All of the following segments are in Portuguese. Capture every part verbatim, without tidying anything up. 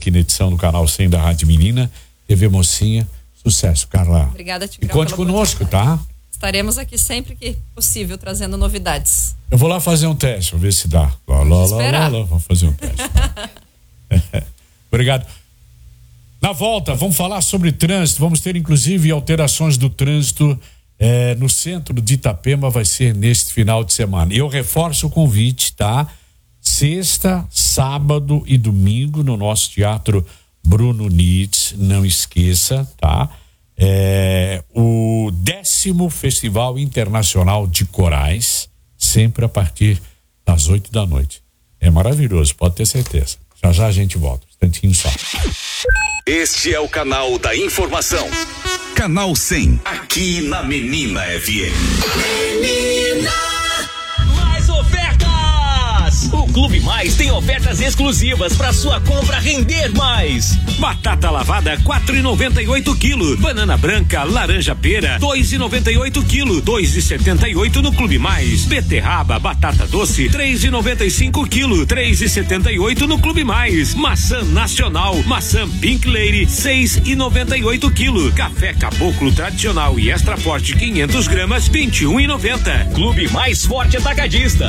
aqui na edição do canal cem da Rádio Menina, T V Mocinha. Sucesso, Carla. Obrigada, Tigrão. E conte conosco, tá? Estaremos aqui sempre que possível, trazendo novidades. Eu vou lá fazer um teste, vou ver se dá. Lá, lá, lá, lá, lá, vamos fazer um teste. Obrigado. Na volta, vamos falar sobre trânsito. Vamos ter, inclusive, alterações do trânsito eh, no centro de Itapema. Vai ser neste final de semana. E eu reforço o convite, tá? Sexta, sábado e domingo no nosso Teatro Bruno Nitz. Não esqueça, tá? É, o décimo Festival Internacional de Corais, sempre a partir das oito da noite. É maravilhoso, pode ter certeza. Já já a gente volta, um instantinho só. Este é o canal da informação. Canal cem, aqui na Menina F M. Menina! Mais ofertas! O Clube Mais tem ofertas exclusivas para sua compra render mais. Batata lavada quatro e noventa e oito quilo. Banana branca, laranja pera dois e noventa e oito quilo. dois e setenta e oito no Clube Mais. Beterraba, batata doce três e noventa e cinco quilo. três e setenta e oito no Clube Mais. Maçã nacional, maçã Pink Lady seis e noventa e oito quilo. Café Caboclo tradicional e extra forte quinhentos gramas vinte e um e noventa. Clube Mais Forte Atacadista.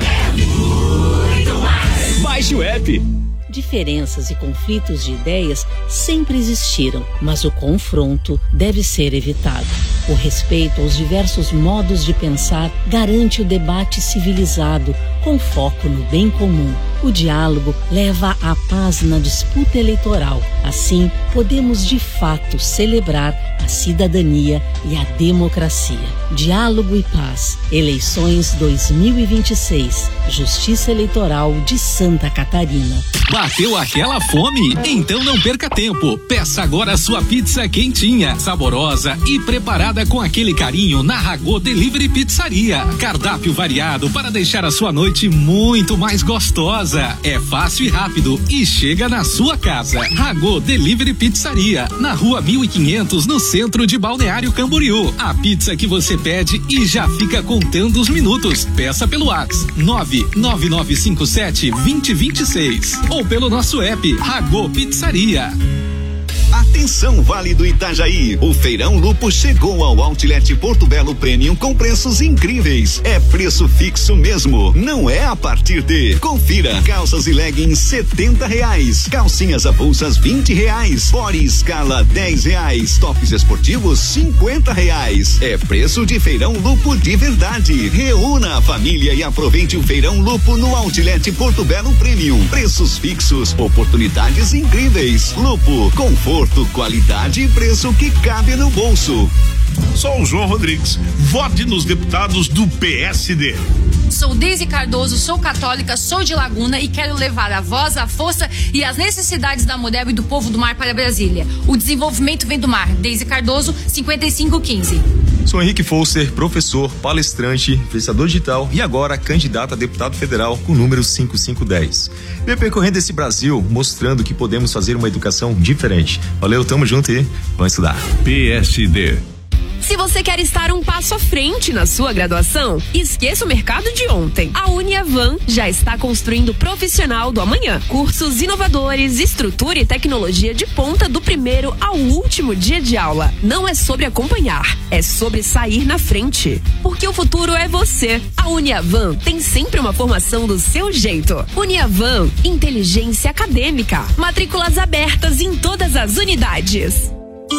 Baixe o app. Diferenças e conflitos de ideias sempre existiram, mas o confronto deve ser evitado. O respeito aos diversos modos de pensar garante o debate civilizado, com foco no bem comum. O diálogo leva à paz na disputa eleitoral. Assim, podemos de fato celebrar a cidadania e a democracia. Diálogo e paz. Eleições dois mil e vinte e seis. Justiça Eleitoral de Santa Catarina. Bateu aquela fome? Então não perca tempo. Peça agora a sua pizza quentinha, saborosa e preparada com aquele carinho na Ragô Delivery Pizzaria. Cardápio variado para deixar a sua noite muito mais gostosa. É fácil e rápido e chega na sua casa. Ragô Delivery Pizzaria, na rua mil e quinhentos, no centro de Balneário Camboriú. A pizza que você pede e já fica contando os minutos. Peça pelo WhatsApp nove nove nove cinco sete dois zero dois seis ou pelo nosso app Ragô Pizzaria. Atenção, Vale do Itajaí, o Feirão Lupo chegou ao Outlet Porto Belo Premium com preços incríveis. É preço fixo mesmo, não é a partir de. Confira, calças e leggings setenta reais, calcinhas avulsas vinte reais, body escala dez reais, tops esportivos cinquenta reais. É preço de Feirão Lupo de verdade. Reúna a família e aproveite o Feirão Lupo no Outlet Porto Belo Premium. Preços fixos, oportunidades incríveis. Lupo, conforto, qualidade e preço que cabe no bolso. Sou o João Rodrigues. Vote nos deputados do P S D. Sou Deise Cardoso, sou católica, sou de Laguna e quero levar a voz, a força e as necessidades da Model e do povo do mar para Brasília. O desenvolvimento vem do mar. Deise Cardoso, cinquenta e cinco quinze. Sou Henrique Folser, professor, palestrante, influenciador digital e agora candidato a deputado federal com o número cinco cinco um zero. Venho percorrendo esse Brasil mostrando que podemos fazer uma educação diferente. Valeu, tamo junto e vamos estudar. P S D. Se você quer estar um passo à frente na sua graduação, esqueça o mercado de ontem. A Uniavan já está construindo o profissional do amanhã. Cursos inovadores, estrutura e tecnologia de ponta do primeiro ao último dia de aula. Não é sobre acompanhar, é sobre sair na frente. Porque o futuro é você. A Uniavan tem sempre uma formação do seu jeito. Uniavan, inteligência acadêmica. Matrículas abertas em todas as unidades.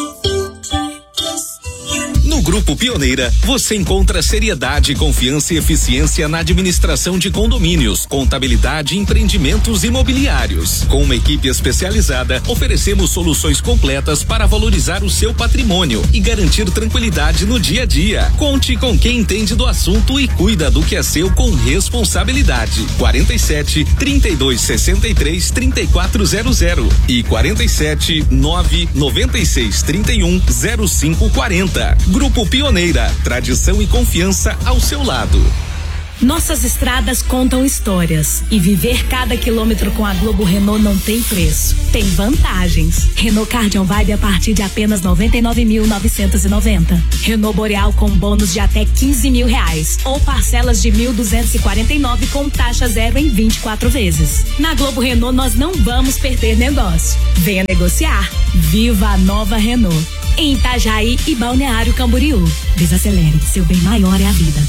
No Grupo Pioneira, você encontra seriedade, confiança e eficiência na administração de condomínios, contabilidade e empreendimentos imobiliários. Com uma equipe especializada, oferecemos soluções completas para valorizar o seu patrimônio e garantir tranquilidade no dia a dia. Conte com quem entende do assunto e cuida do que é seu com responsabilidade. quarenta e sete, trinta e dois, sessenta e três, trinta e quatro zero zero e quarenta e sete, nove, noventa e seis, trinta e um, zero cinco quarenta. Grupo Pioneira, tradição e confiança ao seu lado. Nossas estradas contam histórias e viver cada quilômetro com a Globo Renault não tem preço. Tem vantagens. Renault Cardian Vibe a partir de apenas noventa e nove mil novecentos e noventa. Renault Boreal com bônus de até quinze mil reais ou parcelas de mil duzentos e quarenta e nove com taxa zero em vinte e quatro vezes. Na Globo Renault nós não vamos perder negócio. Venha negociar. Viva a nova Renault. Em Itajaí e Balneário Camboriú. Desacelere, seu bem maior é a vida.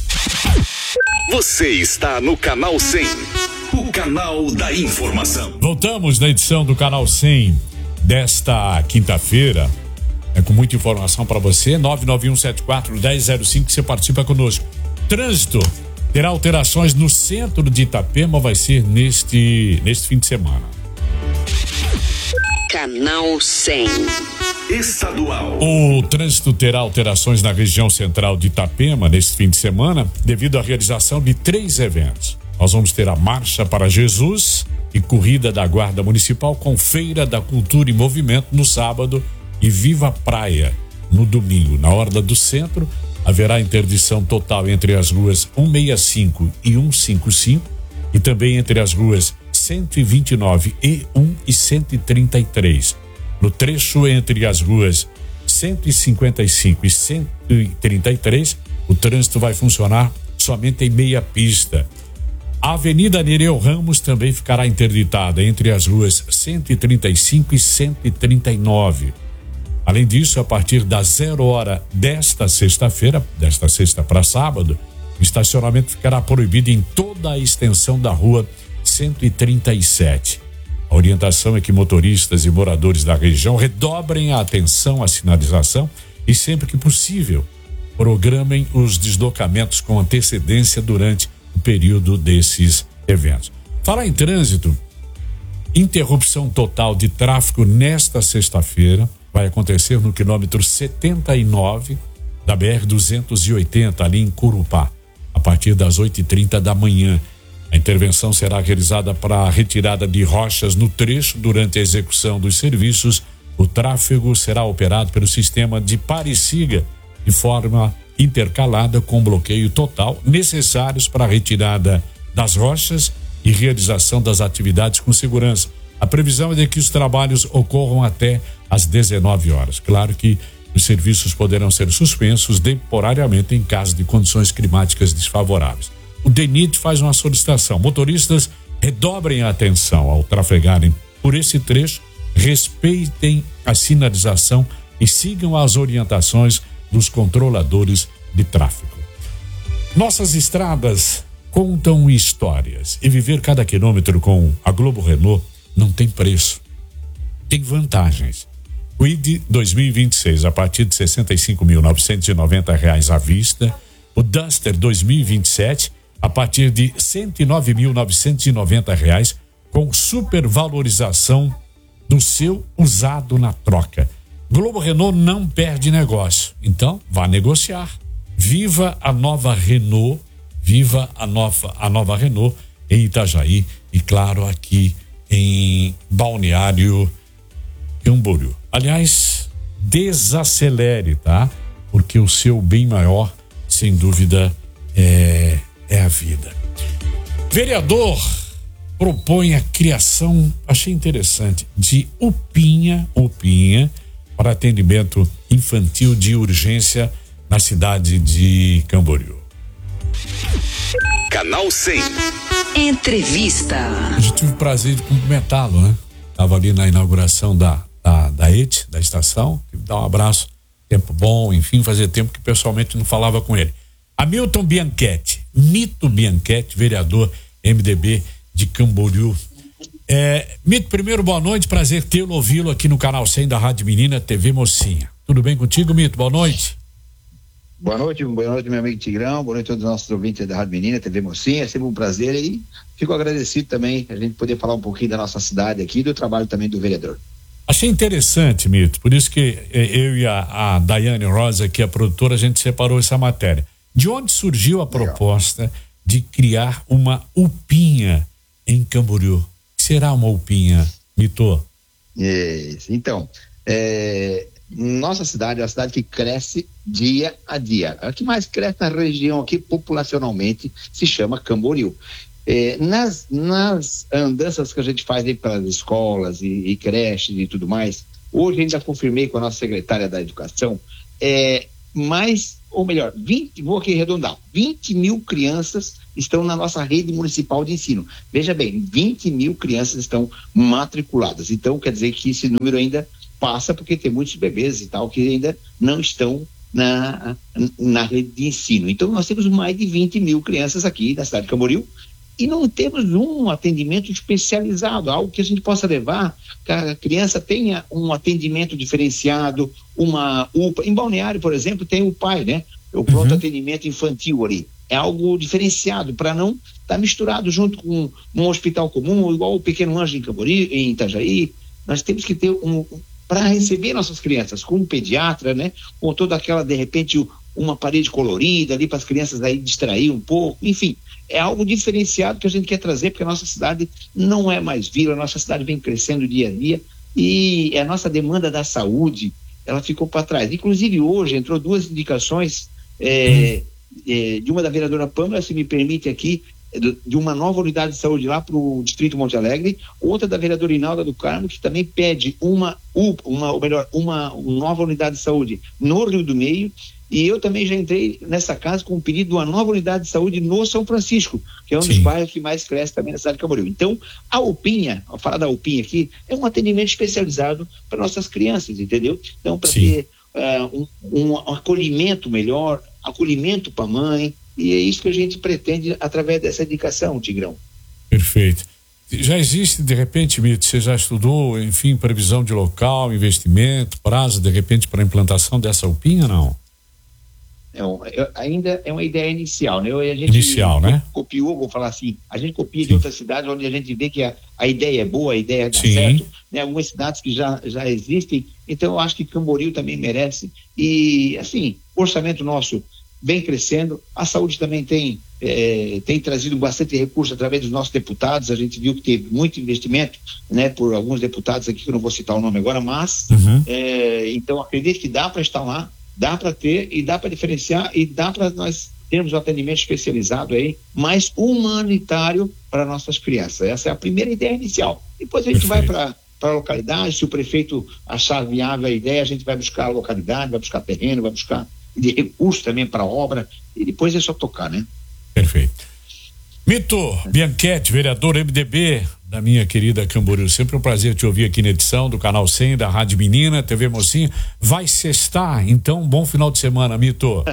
Você está no Canal cem, o canal da informação. Voltamos na edição do Canal cem desta quinta-feira. É com muita informação para você. nove nove um sete quatro um zero zero cinco, você participa conosco. Trânsito terá alterações no centro de Itapema, vai ser neste, neste fim de semana. Canal cem. Estadual. O trânsito terá alterações na região central de Itapema neste fim de semana, devido à realização de três eventos. Nós vamos ter a Marcha para Jesus e Corrida da Guarda Municipal com Feira da Cultura e Movimento no sábado e Viva Praia no domingo. Na Orla do Centro, haverá interdição total entre as ruas cento e sessenta e cinco e cento e cinquenta e cinco e também entre as ruas cento e vinte e nove e um e cento e trinta e três. No trecho entre as ruas cento e cinquenta e cinco e cento e trinta e três, o trânsito vai funcionar somente em meia pista. A Avenida Nereu Ramos também ficará interditada entre as ruas cento e trinta e cinco e cento e trinta e nove. Além disso, a partir das zero hora desta sexta-feira, desta sexta para sábado, o estacionamento ficará proibido em toda a extensão da rua cento e trinta e sete. A orientação é que motoristas e moradores da região redobrem a atenção à sinalização e, sempre que possível, programem os deslocamentos com antecedência durante o período desses eventos. Falar em trânsito, interrupção total de tráfego nesta sexta-feira vai acontecer no quilômetro setenta e nove da B R duzentos e oitenta, ali em Corupá, a partir das oito e trinta da manhã. A intervenção será realizada para a retirada de rochas no trecho. Durante a execução dos serviços, o tráfego será operado pelo sistema de pare e siga de forma intercalada com bloqueio total necessários para a retirada das rochas e realização das atividades com segurança. A previsão é de que os trabalhos ocorram até às dezenove horas. Claro que os serviços poderão ser suspensos temporariamente em caso de condições climáticas desfavoráveis. O DENIT faz uma solicitação: motoristas redobrem a atenção ao trafegarem por esse trecho, respeitem a sinalização e sigam as orientações dos controladores de tráfego. Nossas estradas contam histórias e viver cada quilômetro com a Globo Renault não tem preço. Tem vantagens. Kwid dois mil e vinte e seis a partir de sessenta e cinco mil novecentos e noventa reais à vista. O Duster dois mil e vinte e sete a partir de cento e nove mil novecentos e noventa reais, com supervalorização do seu usado na troca. Globo Renault não perde negócio, então vá negociar. Viva a nova Renault, viva a nova, a nova Renault em Itajaí e, claro, aqui em Balneário Camboriú. Aliás, desacelere, tá? Porque o seu bem maior, sem dúvida, é, é a vida. Vereador propõe a criação, achei interessante, de UPinha, UPinha, para atendimento infantil de urgência na cidade de Camboriú. Canal cem. Entrevista. Eu tive o prazer de cumprimentá-lo, né? Estava ali na inauguração da, da, da E T, da estação, dar um abraço, tempo bom, enfim, fazia tempo que pessoalmente não falava com ele. Hamilton Bianchetti, Mito Bianchetti, vereador M D B de Camboriú. É, Mito, primeiro, boa noite, prazer tê-lo, ouvi-lo aqui no Canal cem da Rádio Menina, T V Mocinha. Tudo bem contigo, Mito? Boa noite. Boa noite, boa noite, meu amigo Tigrão, boa noite a todos os nossos ouvintes da Rádio Menina, T V Mocinha, é sempre um prazer e fico agradecido também a gente poder falar um pouquinho da nossa cidade aqui e do trabalho também do vereador. Achei interessante, Mito, por isso que eu e a, a Daiane Rosa, que é a produtora, a gente separou essa matéria. De onde surgiu a proposta Legal. de criar uma UPinha em Camboriú? O que será uma UPinha, Mito? É, então, é, nossa cidade é uma cidade que cresce dia a dia. A que mais cresce na região aqui, populacionalmente, se chama Camboriú. É, nas, nas andanças que a gente faz aí pelas escolas e, e creches e tudo mais, hoje ainda confirmei com a nossa secretária da Educação, é, mais, ou melhor, vinte, vou aqui arredondar, vinte mil crianças estão na nossa rede municipal de ensino. Veja bem, vinte mil crianças estão matriculadas. Então, quer dizer que esse número ainda passa, porque tem muitos bebês e tal que ainda não estão na, na rede de ensino. Então, nós temos mais de vinte mil crianças aqui na cidade de Camboriú e não temos um atendimento especializado, algo que a gente possa levar, que a criança tenha um atendimento diferenciado, uma U P A. Em Balneário, por exemplo, tem o P A I, né? O pronto uhum. atendimento infantil ali. É algo diferenciado, para não estar tá misturado junto com um hospital comum, igual o Pequeno Anjo em Camboriú, em Itajaí. Nós temos que ter um... para receber nossas crianças, com um pediatra, né? Com toda aquela, de repente, uma parede colorida ali para as crianças aí distrair um pouco, enfim, é algo diferenciado que a gente quer trazer, porque a nossa cidade não é mais vila, a nossa cidade vem crescendo dia a dia e a nossa demanda da saúde, ela ficou para trás. Inclusive hoje entrou duas indicações é, é, de uma da vereadora Pâmela, se me permite aqui, de uma nova unidade de saúde lá para o Distrito Monte Alegre, outra da vereadora Inalda do Carmo, que também pede uma, uma ou melhor, uma, uma nova unidade de saúde no Rio do Meio, e eu também já entrei nessa casa com o pedido de uma nova unidade de saúde no São Francisco, que é um Sim. dos bairros que mais cresce também na cidade de Camboriú. Então, a UPinha, ao falar da UPinha aqui, é um atendimento especializado para nossas crianças, entendeu? Então, para ter uh, um, um acolhimento melhor, acolhimento para a mãe, e é isso que a gente pretende através dessa indicação, Tigrão. Perfeito. Já existe, de repente, Mito, você já estudou, enfim, previsão de local, investimento, prazo, de repente, para a implantação dessa UPinha, não? É um, é, ainda é uma ideia inicial, né? A gente inicial, né? Copiou, vou falar assim, a gente copia Sim. de outras cidades onde a gente vê que a, a ideia é boa, a ideia dá Sim. certo, né? Algumas cidades que já, já existem, então eu acho que Camboriú também merece, e assim, o orçamento nosso vem crescendo, a saúde também tem, é, tem trazido bastante recurso através dos nossos deputados, a gente viu que teve muito investimento, né, por alguns deputados aqui, que eu não vou citar o nome agora, mas, uhum. é, então acredito que dá para estar lá, dá para ter e dá para diferenciar e dá para nós termos um atendimento especializado aí, mais humanitário para nossas crianças. Essa é a primeira ideia inicial. Depois a gente Perfeito. vai para para a localidade, se o prefeito achar viável a ideia, a gente vai buscar a localidade, vai buscar terreno, vai buscar de recursos também para a obra, e depois é só tocar, né? Perfeito. Mito Bianchetti, vereador M D B da minha querida Camboriú, sempre um prazer te ouvir aqui na edição do Canal cem da Rádio Menina, T V Mocinha. Vai sextar, então bom final de semana, Mito.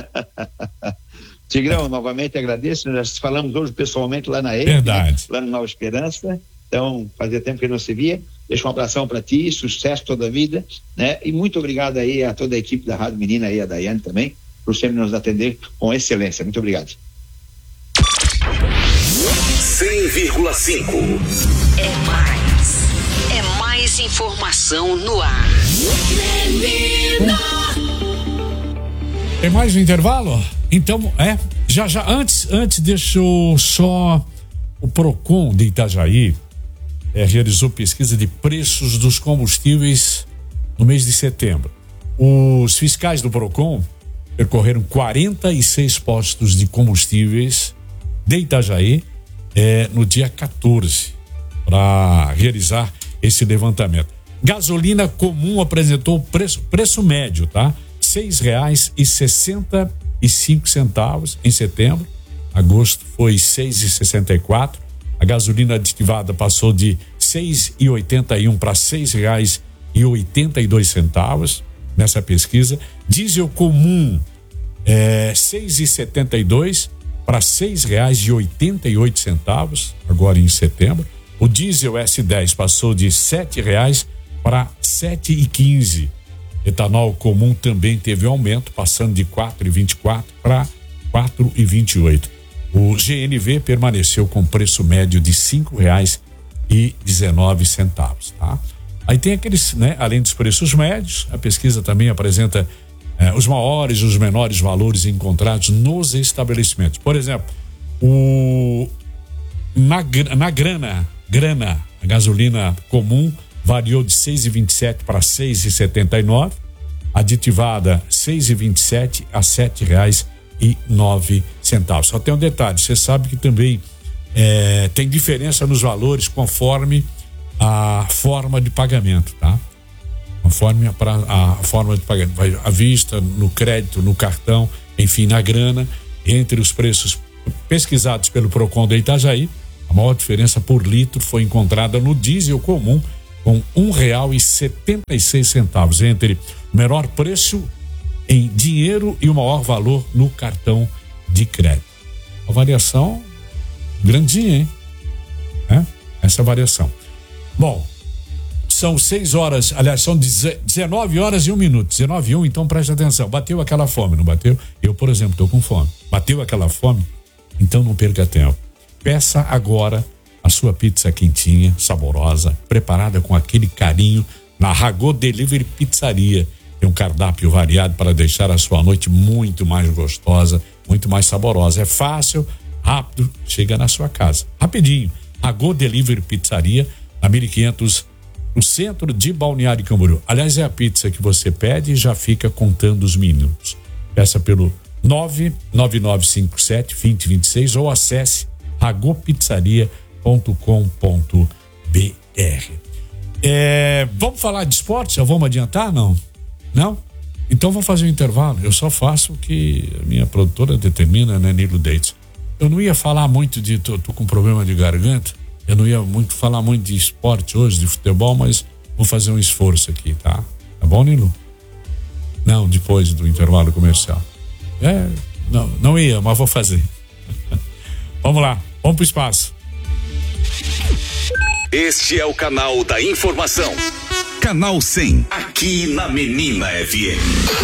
Tigrão, novamente agradeço, nós falamos hoje pessoalmente lá na E I P, Verdade. Né? Lá no Nova Esperança, então fazia tempo que não se via. Deixa um abração para ti, sucesso toda a vida, né? E muito obrigado aí a toda a equipe da Rádio Menina aí, a Daiane também, por sempre nos atender com excelência. Muito obrigado. cem vírgula cinco. É mais. É mais informação no ar. Menina. Tem mais um intervalo? Então, é, já já, antes, antes deixa eu só, o Procon de Itajaí é, realizou pesquisa de preços dos combustíveis no mês de setembro. Os fiscais do Procon percorreram quarenta e seis postos de combustíveis de Itajaí é, no dia quatorze para realizar esse levantamento. Gasolina comum apresentou preço, preço médio, tá? Seis reais e sessenta e cinco centavos em setembro. Agosto foi seis e sessenta e quatro. A gasolina aditivada passou de seis e oitenta e um para seis reais e oitenta e dois centavos nessa pesquisa. Diesel comum é, seis e setenta e dois para seis reais e oitenta e oito centavos agora em setembro. O diesel S dez passou de sete reais para sete e quinze. Etanol comum também teve um aumento, passando de quatro e vinte e quatro para quatro e vinte e oito. O G N V permaneceu com preço médio de cinco reais e dezenove centavos, tá? Aí tem aqueles, né? Além dos preços médios, a pesquisa também apresenta eh, os maiores e os menores valores encontrados nos estabelecimentos. Por exemplo, o na, na grana, grana, a gasolina comum variou de seis e vinte e sete para seis e setenta e nove. aditivada seis e vinte e sete a sete reais e nove centavos. Só tem um detalhe, você sabe que também é, tem diferença nos valores conforme a forma de pagamento, tá? Conforme a, a forma de pagamento, vai à vista, no crédito, no cartão, enfim, na grana, entre os preços pesquisados pelo Procon de Itajaí, a maior diferença por litro foi encontrada no diesel comum, com um real e setenta e seis centavos, entre o menor preço em dinheiro e o maior valor no cartão de crédito. A variação grandinha, hein? É? Essa variação. Bom, são seis horas, aliás, são dezenove horas e um minuto. dezenove e um, então preste atenção. Bateu aquela fome, não bateu? Eu, por exemplo, estou com fome. Bateu aquela fome? Então não perca tempo. Peça agora a sua pizza quentinha, saborosa, preparada com aquele carinho na Ragô Delivery Pizzaria. Tem um cardápio variado para deixar a sua noite muito mais gostosa, muito mais saborosa. É fácil, rápido, chega na sua casa. Rapidinho. Ragô Delivery Pizzaria, na mil e quinhentos, no centro de Balneário Camboriú. Aliás, é a pizza que você pede e já fica contando os minutos. Peça pelo nove nove nove cinco sete dois zero dois seis ou acesse ragô pizzaria ponto com ponto b r. É, vamos falar de esporte? Já vamos adiantar? Não? Não? Então vamos fazer um intervalo. Eu só faço o que a minha produtora determina, né, Nilo Dates. Eu não ia falar muito de, tô, tô com problema de garganta, eu não ia muito falar muito de esporte hoje, de futebol, mas vou fazer um esforço aqui, tá? Tá bom, Nilo? Não, depois do intervalo comercial. É, não, não ia, mas vou fazer. Vamos lá, vamos pro espaço. Este é o canal da informação. Canal cem, aqui na Menina F M.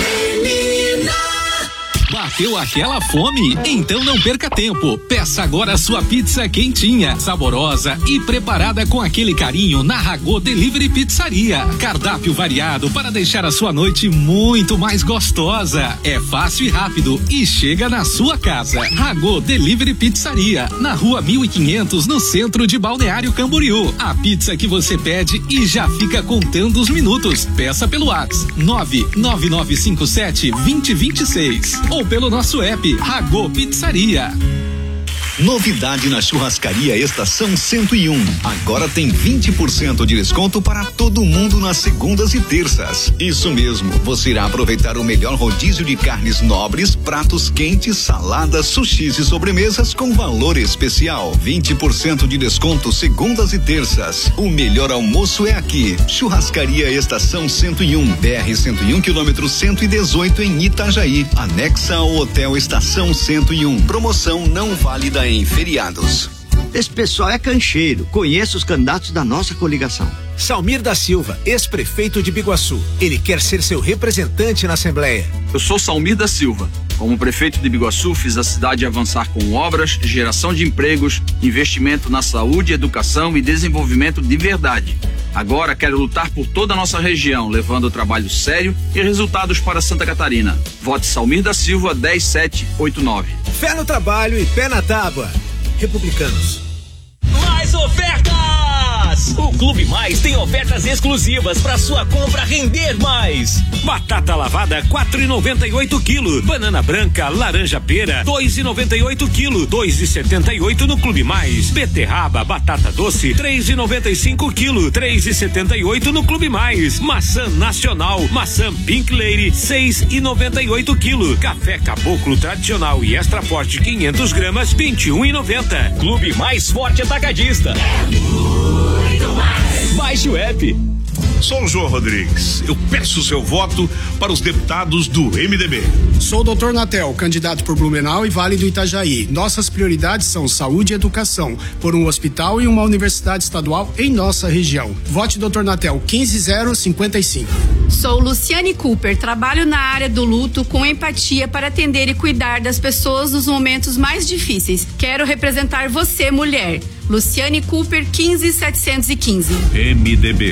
Menina! Bateu aquela fome? Então não perca tempo. Peça agora a sua pizza quentinha, saborosa e preparada com aquele carinho na Ragô Delivery Pizzaria. Cardápio variado para deixar a sua noite muito mais gostosa. É fácil e rápido e chega na sua casa. Ragô Delivery Pizzaria, na rua mil e quinhentos, no centro de Balneário Camboriú. A pizza que você pede e já fica contando os minutos. Peça pelo WhatsApp nove nove nove cinco sete dois zero dois seis ou pelo nosso app Ragô Pizzaria. Novidade na Churrascaria Estação cento e um. Agora tem vinte por cento de desconto para todo mundo nas segundas e terças. Isso mesmo, você irá aproveitar o melhor rodízio de carnes nobres, pratos quentes, saladas, sushis e sobremesas com valor especial. vinte por cento de desconto segundas e terças. O melhor almoço é aqui. Churrascaria Estação cento e um, B R cento e um, quilômetro cento e dezoito em Itajaí, anexa ao Hotel Estação cento e um. Promoção não válida em feriados. Esse pessoal é cancheiro, conheço os candidatos da nossa coligação. Salmir da Silva, ex-prefeito de Biguaçu. Ele quer ser seu representante na Assembleia. Eu sou Salmir da Silva. Como prefeito de Biguaçu, fiz a cidade avançar com obras, geração de empregos, investimento na saúde, educação e desenvolvimento de verdade. Agora quero lutar por toda a nossa região, levando trabalho sério e resultados para Santa Catarina. Vote Salmir da Silva dez sete oito nove. Fé no trabalho e pé na tábua. Republicanos. Mais ofertas! O Clube Mais tem ofertas exclusivas para sua compra render mais. Batata lavada quatro e noventa e oito quilo. Banana branca, laranja pera dois e noventa e oito quilo. dois e setenta e oito no Clube Mais. Beterraba, batata doce três e noventa e cinco quilo. três e setenta e oito no Clube Mais. Maçã nacional, maçã Pink Lady seis e noventa e oito quilo. Café Caboclo tradicional e extra forte quinhentos gramas vinte e um e noventa. Clube Mais Forte Atacadista. Baixe o app. Sou o João Rodrigues. Eu peço o seu voto para os deputados do M D B. Sou o doutor Natel, candidato por Blumenau e Vale do Itajaí. Nossas prioridades são saúde e educação, por um hospital e uma universidade estadual em nossa região. Vote doutor Natel quinze zero cinquenta e cinco. Sou Luciane Cooper, trabalho na área do luto com empatia para atender e cuidar das pessoas nos momentos mais difíceis. Quero representar você, mulher. Luciane Cooper quinze setecentos e quinze. M D B.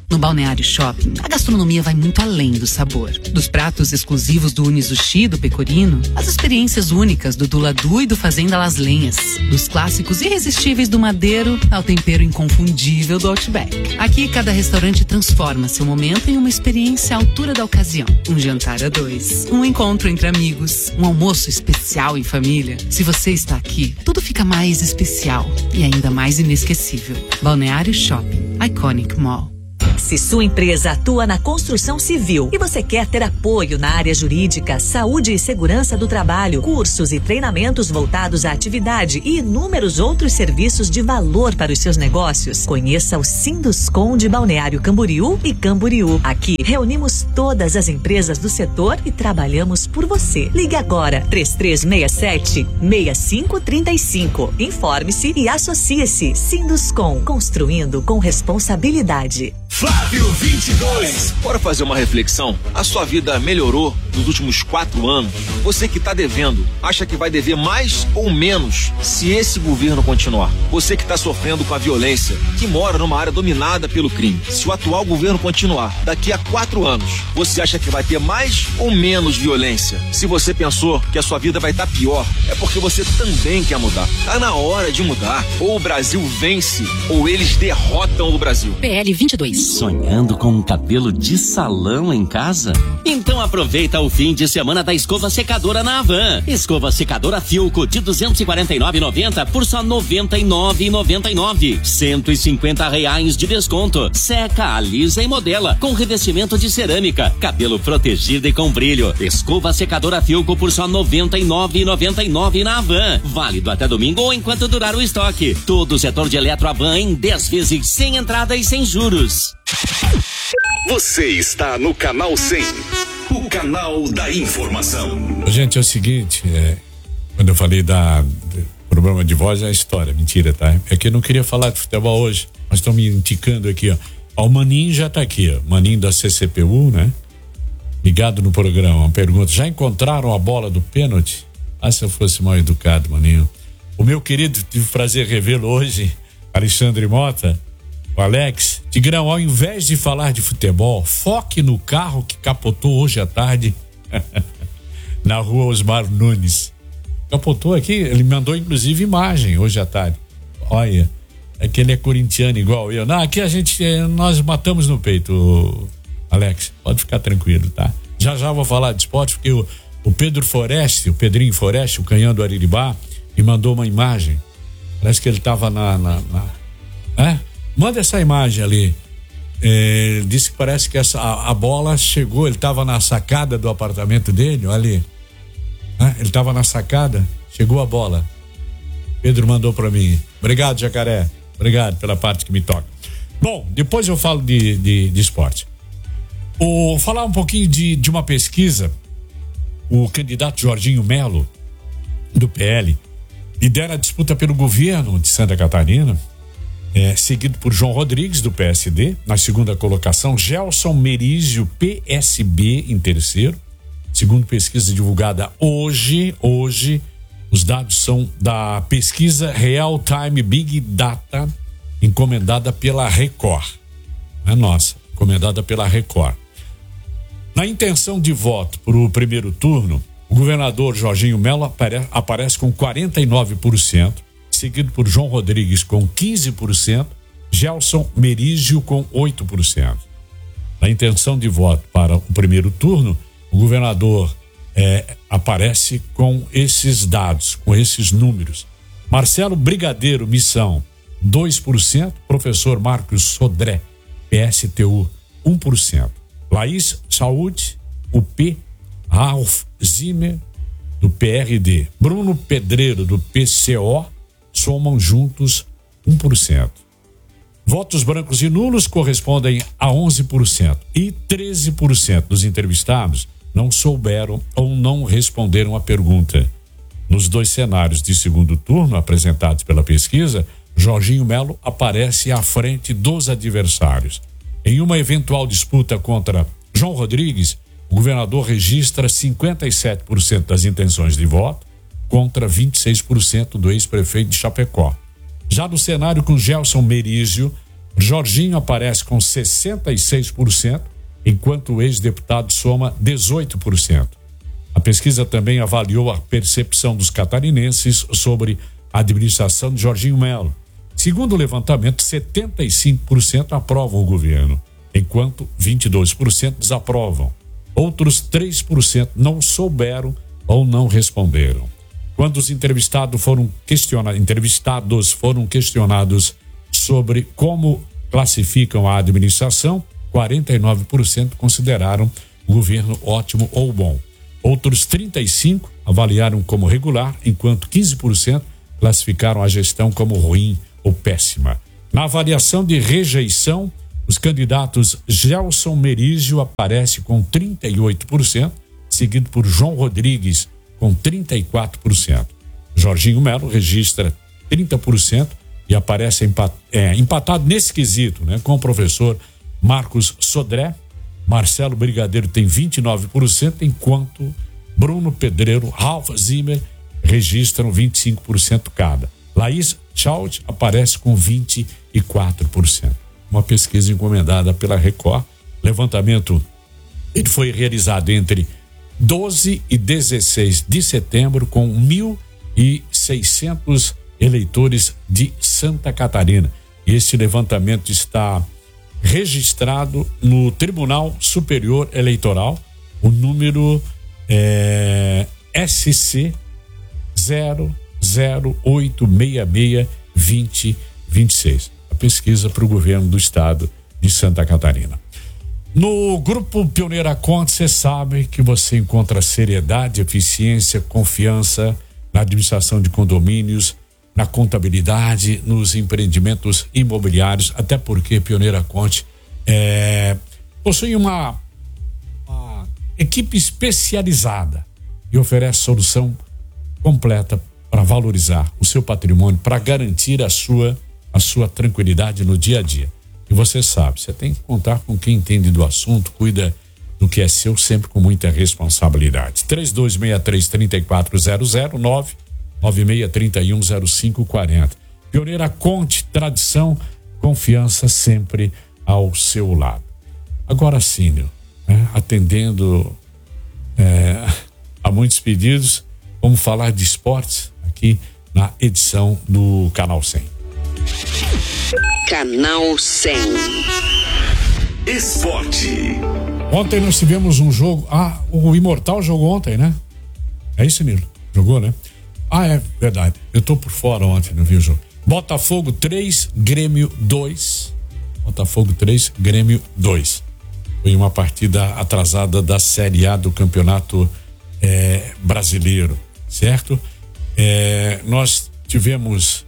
No Balneário Shopping, a gastronomia vai muito além do sabor. Dos pratos exclusivos do Unizushi do Pecorino, as experiências únicas do Duladu e do Fazenda Las Lenhas, dos clássicos irresistíveis do Madeiro ao tempero inconfundível do Outback. Aqui, cada restaurante transforma seu momento em uma experiência à altura da ocasião. Um jantar a dois, um encontro entre amigos, um almoço especial em família. Se você está aqui, tudo fica mais especial e ainda mais inesquecível. Balneário Shopping, Iconic Mall. Se sua empresa atua na construção civil e você quer ter apoio na área jurídica, saúde e segurança do trabalho, cursos e treinamentos voltados à atividade e inúmeros outros serviços de valor para os seus negócios, conheça o Sinduscom de Balneário Camboriú e Camboriú. Aqui reunimos todas as empresas do setor e trabalhamos por você. Ligue agora, três três seis sete, seis cinco três cinco. Informe-se e associe-se. Sinduscom, construindo com responsabilidade. Flávio vinte e dois. Bora fazer uma reflexão? A sua vida melhorou nos últimos quatro anos? Você que está devendo, acha que vai dever mais ou menos se esse governo continuar? Você que está sofrendo com a violência, que mora numa área dominada pelo crime, se o atual governo continuar, daqui a quatro anos, você acha que vai ter mais ou menos violência? Se você pensou que a sua vida vai estar pior, é porque você também quer mudar. Tá na hora de mudar. Ou o Brasil vence, ou eles derrotam o Brasil. P L vinte e dois. Sonhando com um cabelo de salão em casa? Então aproveita o fim de semana da escova secadora na Havan. Escova secadora Filco de duzentos e quarenta e nove reais e noventa centavos por só noventa e nove reais e noventa e nove centavos. cento e cinquenta reais de desconto. Seca, alisa e modela com revestimento de cerâmica. Cabelo protegido e com brilho. Escova secadora Filco por só noventa e nove reais e noventa e nove centavos na Havan. Válido até domingo ou enquanto durar o estoque. Todo o setor de eletro Havan em dez vezes sem entrada e sem juros. Você está no Canal cem, o canal da informação. Gente, é o seguinte, é, quando eu falei da do problema de voz, é a história, mentira, tá? É que eu não queria falar de futebol hoje, mas estão me indicando aqui, ó. ó. O Maninho já tá aqui, ó. Maninho da C C P U, né? Ligado no programa, uma pergunta, já encontraram a bola do pênalti? Ah, se eu fosse mal educado, Maninho. O meu querido, tive prazer revê-lo hoje, Alexandre Mota, o Alex. Tigrão, ao invés de falar de futebol, foque no carro que capotou hoje à tarde na rua Osmar Nunes. Capotou aqui, ele mandou inclusive imagem hoje à tarde. Olha, é que ele é corintiano igual eu. Não, aqui a gente, nós matamos no peito, Alex, pode ficar tranquilo, tá? Já já vou falar de esporte, porque o, o Pedro Foreste, o Pedrinho Foreste, o canhão do Ariribá, me mandou uma imagem. Parece que ele tava na... na, na é? Manda essa imagem ali. É, ele disse que parece que essa, a, a bola chegou, ele estava na sacada do apartamento dele, olha ali. É, ele estava na sacada, chegou a bola. Pedro mandou para mim. Obrigado, Jacaré. Obrigado pela parte que me toca. Bom, depois eu falo de, de, de esporte. O, falar um pouquinho de, de uma pesquisa. O candidato Jorginho Melo, do P L, lidera a disputa pelo governo de Santa Catarina. É, seguido por João Rodrigues, do P S D, na segunda colocação, Gelson Merizio, P S B, em terceiro. Segundo pesquisa divulgada hoje, hoje, os dados são da pesquisa Real Time Big Data, encomendada pela Record. Não é nossa, encomendada pela Record. Na intenção de voto para o primeiro turno, o governador Jorginho Melo apare- aparece com quarenta e nove por cento, seguido por João Rodrigues com quinze por cento, Gelson Merizio com oito por cento. Na intenção de voto para o primeiro turno, o governador é, aparece com esses dados, com esses números. Marcelo Brigadeiro Missão, dois por cento, professor Marcos Sodré, P S T U, um por cento. Laís Saúde, U P, Ralph Zimmer, do P R D, Bruno Pedreiro, do P C O, somam juntos um por cento. Votos brancos e nulos correspondem a onze por cento e treze por cento dos entrevistados não souberam ou não responderam a pergunta. Nos dois cenários de segundo turno apresentados pela pesquisa, Jorginho Melo aparece à frente dos adversários. Em uma eventual disputa contra João Rodrigues, o governador registra cinquenta e sete por cento das intenções de voto, contra vinte e seis por cento do ex-prefeito de Chapecó. Já no cenário com Gelson Merizio, Jorginho aparece com sessenta e seis por cento, enquanto o ex-deputado soma dezoito por cento. A pesquisa também avaliou a percepção dos catarinenses sobre a administração de Jorginho Melo. Segundo o levantamento, setenta e cinco por cento aprovam o governo, enquanto vinte e dois por cento desaprovam. Outros três por cento não souberam ou não responderam. Quando os entrevistados foram questionados, entrevistados foram questionados sobre como classificam a administração, quarenta e nove por cento consideraram o governo ótimo ou bom. Outros trinta e cinco por cento avaliaram como regular, enquanto quinze por cento classificaram a gestão como ruim ou péssima. Na avaliação de rejeição, os candidatos Gelson Merizio aparece com trinta e oito por cento, seguido por João Rodrigues com trinta e quatro por cento. Jorginho Melo registra trinta por cento e aparece empat, é, empatado nesse quesito, né, com o professor Marcos Sodré. Marcelo Brigadeiro tem vinte e nove por cento, enquanto Bruno Pedreiro, Ralph Zimmer registram vinte e cinco por cento cada. Laís Chaud aparece com vinte e quatro por cento. Uma pesquisa encomendada pela Record. Levantamento ele foi realizado entre doze e dezesseis de setembro com mil e seiscentos eleitores de Santa Catarina. Este levantamento está registrado no Tribunal Superior Eleitoral, o número é, S C zero zero oito seis seis dois zero dois seis. A pesquisa para o governo do estado de Santa Catarina. No Grupo Pioneira Conte, você sabe que você encontra seriedade, eficiência, confiança na administração de condomínios, na contabilidade, nos empreendimentos imobiliários, até porque Pioneira Conte é, possui uma, uma equipe especializada e oferece solução completa para valorizar o seu patrimônio, para garantir a sua, a sua tranquilidade no dia a dia. E você sabe, você tem que contar com quem entende do assunto, cuida do que é seu, sempre com muita responsabilidade. três dois seis três, três quatro zero zero, nove nove seis três um zero cinco quatro zero. Pioneira Conte, tradição, confiança sempre ao seu lado. Agora sim, né, atendendo é, a muitos pedidos, vamos falar de esportes aqui na edição do Canal cem. Canal cem. Esporte. Ontem nós tivemos um jogo. Ah, o Imortal jogou ontem, né? É isso, Nilo? Jogou, né? Ah, é verdade. Eu tô por fora ontem, não vi o jogo. Botafogo três, Grêmio dois. Botafogo três, Grêmio dois. Foi uma partida atrasada da Série A do Campeonato é, Brasileiro, certo? É, nós tivemos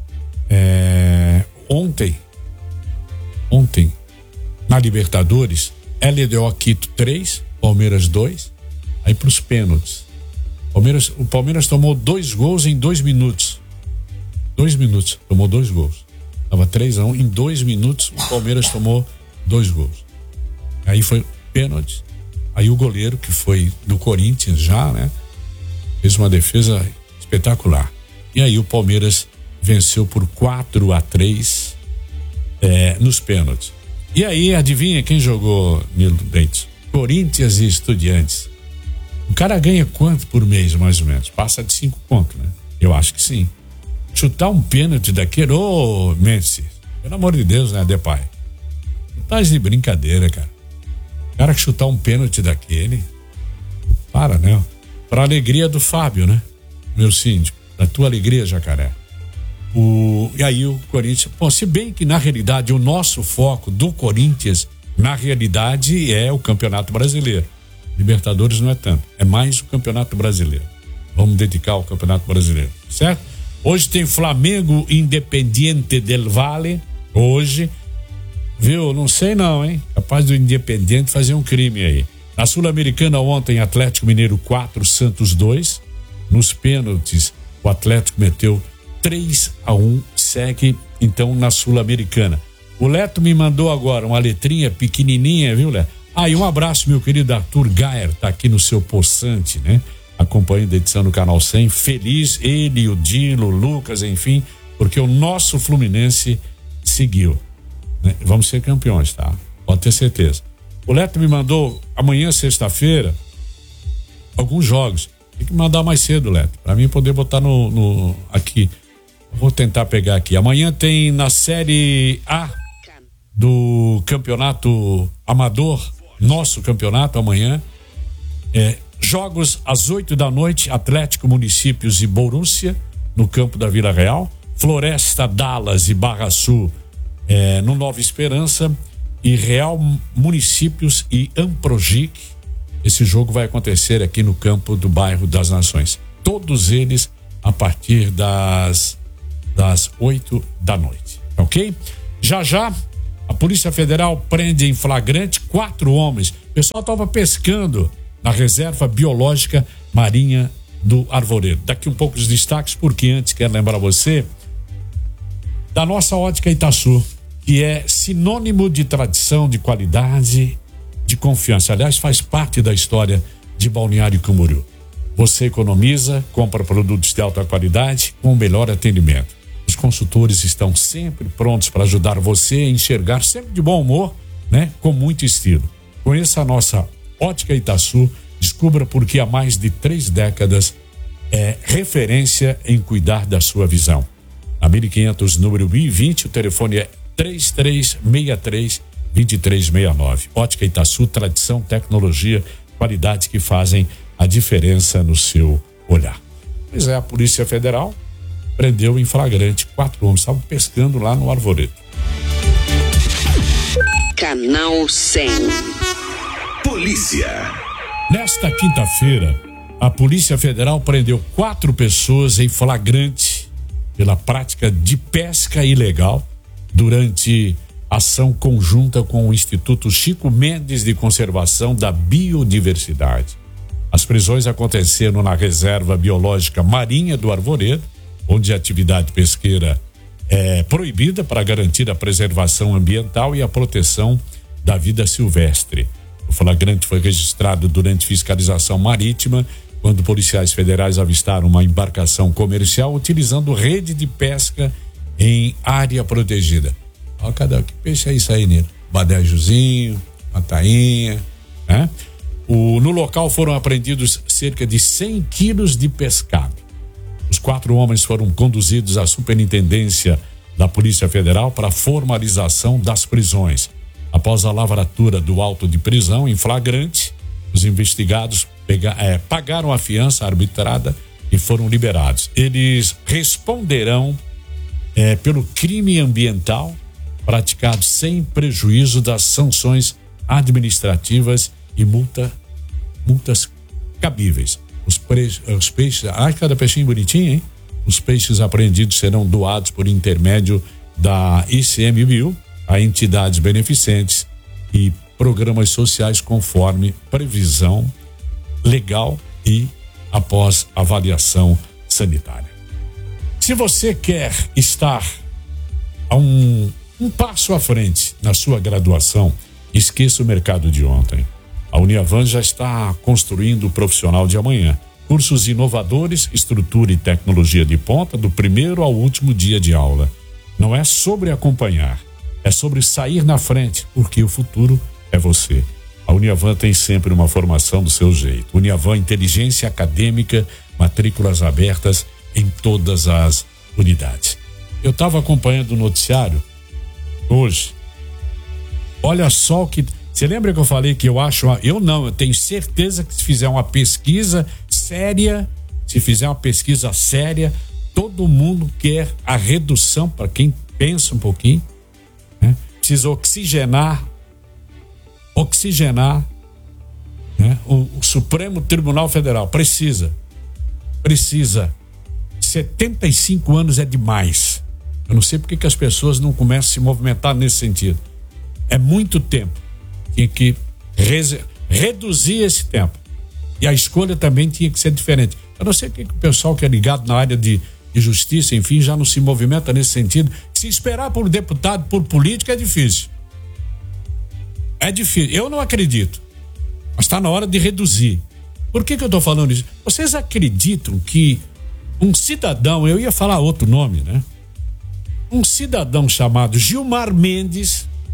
é, ontem, ontem, na Libertadores, L D O Quito três, Palmeiras dois, aí pros pênaltis. Palmeiras, o Palmeiras tomou dois gols em dois minutos. Dois minutos, tomou dois gols. Tava três a um, em dois minutos o Palmeiras tomou dois gols. Aí foi pênalti. Aí o goleiro, que foi do Corinthians já, né? Fez uma defesa espetacular. E aí o Palmeiras venceu por quatro a três é, nos pênaltis. E aí, adivinha quem jogou, Nilo Dentes? Corinthians e Estudiantes. O cara ganha quanto por mês, mais ou menos? Passa de cinco pontos, né? Eu acho que sim. Chutar um pênalti daquele, ô, oh, Messi, pelo amor de Deus, né, Depay? Não tá de brincadeira, cara. O cara que chutar um pênalti daquele, para, né? Pra alegria do Fábio, né? Meu síndico, da tua alegria, Jacaré. O, e aí o Corinthians, bom, se bem que na realidade o nosso foco do Corinthians, na realidade é o Campeonato Brasileiro. Libertadores não é tanto, é mais o Campeonato Brasileiro. Vamos dedicar ao Campeonato Brasileiro, certo? Hoje tem Flamengo Independiente del Valle, hoje, viu? Não sei não, hein? Capaz do Independiente fazer um crime aí. Na Sul-Americana ontem, Atlético Mineiro quatro, Santos dois. Nos pênaltis, o Atlético meteu três a um, segue então na Sul-Americana. O Leto me mandou agora uma letrinha pequenininha, viu, Leto? Ah, e um abraço, meu querido Arthur Gayer, tá aqui no seu poçante, né? Acompanhando a edição do Canal cem, feliz, ele, o Dilo, o Lucas, enfim, porque o nosso Fluminense seguiu, Né? Vamos ser campeões, tá? Pode ter certeza. O Leto me mandou amanhã, sexta-feira, alguns jogos. Tem que mandar mais cedo, Leto, para mim poder botar no, no aqui. Vou tentar pegar aqui. Amanhã tem na Série A do Campeonato Amador, nosso campeonato amanhã. É, jogos às oito da noite, Atlético, Municípios e Borussia, no campo da Vila Real. Floresta, Dallas e Barra Sul, é, no Nova Esperança. E Real, Municípios e Amprogic. Esse jogo vai acontecer aqui no campo do bairro das Nações. Todos eles a partir das das oito da noite, ok? Já já a Polícia Federal prende em flagrante quatro homens. O pessoal estava pescando na reserva biológica marinha do Arvoredo. Daqui um pouco os destaques, porque antes quero lembrar você da nossa Ótica Itaçu, que é sinônimo de tradição, de qualidade, de confiança. Aliás, faz parte da história de Balneário Camboriú. Você economiza, compra produtos de alta qualidade com o melhor atendimento. Os consultores estão sempre prontos para ajudar você a enxergar sempre de bom humor, né? Com muito estilo. Conheça a nossa Ótica Itaçu, descubra por que há mais de três décadas é referência em cuidar da sua visão. Na mil e quinhentos, número mil e vinte, o telefone é três três seis três, dois três seis nove. Ótica Itaçu, tradição, tecnologia, qualidade que fazem a diferença no seu olhar. Pois é, a Polícia Federal prendeu em flagrante quatro homens, estavam pescando lá no Arvoredo. Canal cem. Polícia. Nesta quinta-feira, a Polícia Federal prendeu quatro pessoas em flagrante pela prática de pesca ilegal durante ação conjunta com o Instituto Chico Mendes de Conservação da Biodiversidade. As prisões aconteceram na Reserva Biológica Marinha do Arvoredo, onde a atividade pesqueira é proibida para garantir a preservação ambiental e a proteção da vida silvestre. O flagrante foi registrado durante fiscalização marítima, quando policiais federais avistaram uma embarcação comercial utilizando rede de pesca em área protegida. Ó, cadê? Que peixe é isso aí, Nilo? Badejozinho, uma tainha, né? O, no local foram apreendidos cerca de cem quilos de pescado. Os quatro homens foram conduzidos à Superintendência da Polícia Federal para formalização das prisões. Após a lavratura do auto de prisão em flagrante, os investigados pega, é, pagaram a fiança arbitrada e foram liberados. Eles responderão é, pelo crime ambiental praticado sem prejuízo das sanções administrativas e multa, multas cabíveis. Os, pre, os peixes, ai, cada peixinho bonitinho, hein? Os peixes apreendidos serão doados por intermédio da I C M B U a entidades beneficentes e programas sociais conforme previsão legal e após avaliação sanitária. Se você quer estar a um, um passo à frente na sua graduação, esqueça o mercado de ontem. A Uniavan já está construindo o profissional de amanhã. Cursos inovadores, estrutura e tecnologia de ponta do primeiro ao último dia de aula. Não é sobre acompanhar, é sobre sair na frente, porque o futuro é você. A Uniavan tem sempre uma formação do seu jeito. Uniavan, inteligência acadêmica, matrículas abertas em todas as unidades. Eu estava acompanhando o noticiário hoje. Olha só o que... Você lembra que eu falei que eu acho... Eu não, eu tenho certeza que se fizer uma pesquisa séria, se fizer uma pesquisa séria, todo mundo quer a redução, para quem pensa um pouquinho, né? Precisa oxigenar, oxigenar, né? O, o Supremo Tribunal Federal precisa, precisa. setenta e cinco anos é demais. Eu não sei porque que as pessoas não começam a se movimentar nesse sentido. É muito tempo. Tinha que re- reduzir esse tempo. E a escolha também tinha que ser diferente. Eu não sei porque que o pessoal que é ligado na área de, de justiça, enfim, já não se movimenta nesse sentido. Se esperar por deputado, por político, é difícil. É difícil. Eu não acredito. Mas está na hora de reduzir. Por que que eu estou falando isso? Vocês acreditam que um cidadão, eu ia falar outro nome, né? Um cidadão chamado Gilmar Mendes,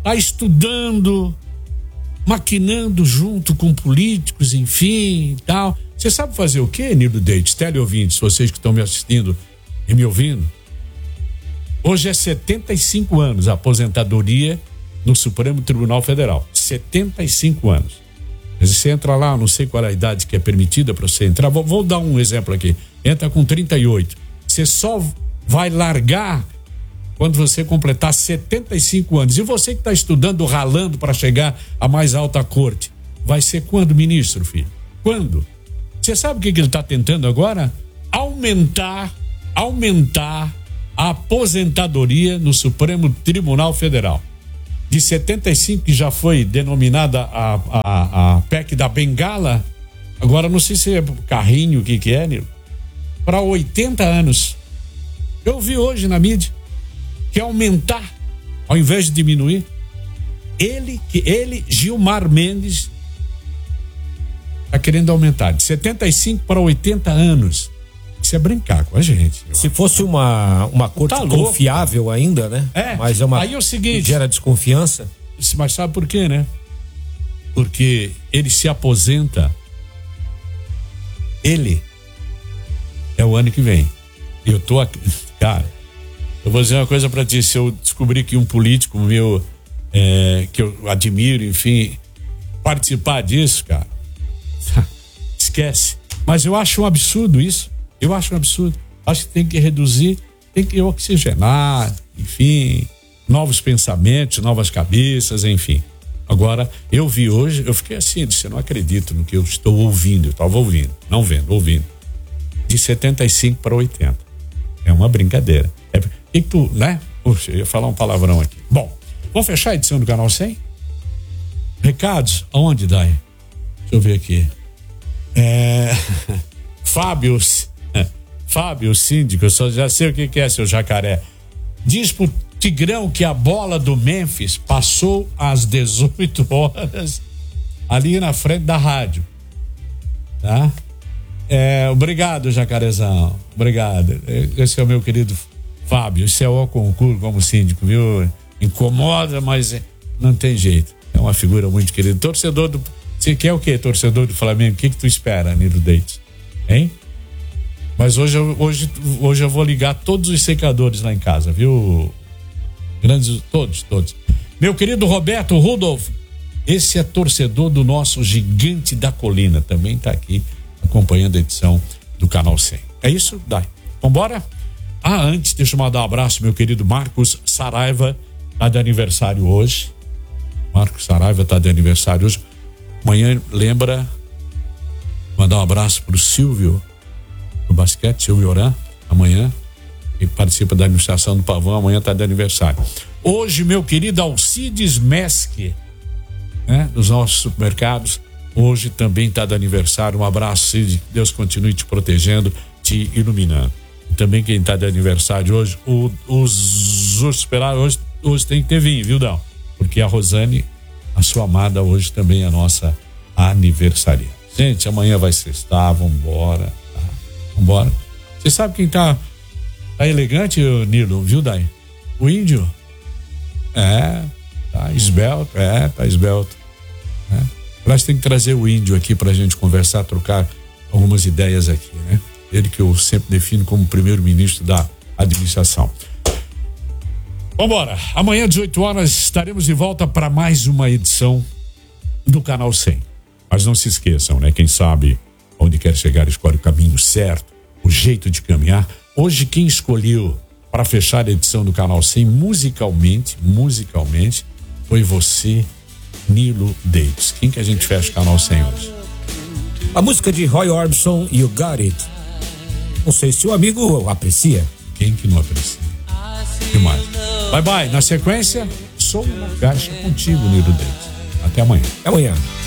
tá estudando, maquinando junto com políticos, enfim, e tal. Você sabe fazer o quê, Nilo Deitz, teleouvintes, vocês que estão me assistindo e me ouvindo? Hoje é setenta e cinco anos a aposentadoria no Supremo Tribunal Federal. setenta e cinco anos. Mas você entra lá, não sei qual é a idade que é permitida para você entrar. Vou, vou dar um exemplo aqui. Entra com trinta e oito. Você só vai largar quando você completar setenta e cinco anos. E você que está estudando, ralando para chegar à mais alta corte, vai ser quando, ministro, filho? Quando? Você sabe o que, que ele está tentando agora? Aumentar, aumentar a aposentadoria no Supremo Tribunal Federal. De setenta e cinco, que já foi denominada a, a, a P E C da Bengala, agora não sei se é carrinho, o que que é, Nilo? Para oitenta anos. Eu vi hoje na mídia que aumentar, ao invés de diminuir. Ele, que ele Gilmar Mendes, está querendo aumentar de setenta e cinco para oitenta anos. Isso é brincar com a gente. Se fosse uma, uma corte tá confiável ainda, né? É, mas é uma aí é o seguinte, que gera desconfiança. Mas sabe por quê, né? Porque ele se aposenta, ele é o ano que vem. Eu tô aqui, cara, eu vou dizer uma coisa pra ti, se eu descobrir que um político meu, é, que eu admiro, enfim, participar disso, cara, esquece. Mas eu acho um absurdo isso. Eu acho um absurdo. Acho que tem que reduzir, tem que oxigenar, enfim, novos pensamentos, novas cabeças, enfim. Agora, eu vi hoje, eu fiquei assim, disse, eu não acredito no que eu estou ouvindo. Eu estava ouvindo, não vendo, ouvindo. De setenta e cinco para oitenta. É uma brincadeira. É, que tu, né? Puxa, eu ia falar um palavrão aqui. Bom, vamos fechar a edição do Canal cem? Recados? Aonde, Dai? Deixa eu ver aqui. É... Fábio... Fábio, síndico, eu só já sei o que, que é, seu jacaré. Diz pro Tigrão que a bola do Memphis passou às dezoito horas ali na frente da rádio. Tá? É, obrigado, jacarezão. Obrigado. Esse é o meu querido Fábio. Esse é o concurso como síndico, viu? Incomoda, mas não tem jeito. É uma figura muito querida. Torcedor do. Você quer o quê, torcedor do Flamengo? O que, que tu espera, Nilo Deitz? Hein? Mas hoje, hoje, hoje eu vou ligar todos os secadores lá em casa, viu? Grandes, todos, todos. Meu querido Roberto Rudolph, esse é torcedor do nosso Gigante da Colina, também tá aqui acompanhando a edição do Canal cem. É isso? Dai. Vambora? Ah, antes, deixa eu mandar um abraço, meu querido Marcos Saraiva, tá de aniversário hoje. Marcos Saraiva tá de aniversário hoje. Amanhã, lembra, mandar um abraço pro Silvio, do basquete, Silvio Oran, amanhã, que participa da administração do Pavão, amanhã está de aniversário. Hoje, meu querido Alcides Mesque, né, dos nossos supermercados, hoje também está de aniversário. Um abraço, Cid, Deus continue te protegendo, te iluminando. E também quem está de aniversário hoje, o, os hospedeiros, hoje, hoje tem que ter vinho, viu, Dão? Porque a Rosane, a sua amada, hoje também é a nossa aniversaria. Gente, amanhã vai sextar, vambora. Vambora. Você sabe quem tá, tá elegante, Nilo, viu, Dai? O índio. É, tá esbelto, é, tá esbelto. É. Nós tem que trazer o índio aqui pra gente conversar, trocar algumas ideias aqui, né? Ele que eu sempre defino como primeiro-ministro da administração. Vambora. Amanhã, dezoito horas, estaremos de volta para mais uma edição do Canal cem. Mas não se esqueçam, né? Quem sabe onde quer chegar, escolhe o caminho certo, o jeito de caminhar. Hoje, quem escolheu para fechar a edição do Canal cem musicalmente, musicalmente, foi você, Nilo Deitz. Quem que a gente fecha o Canal cem hoje? A música de Roy Orbison, You Got It. Não sei se o amigo aprecia. Quem que não aprecia? Que mais? Bye bye. Na sequência, Sou uma Garcha contigo, Nilo Deitz. Até amanhã. Até amanhã.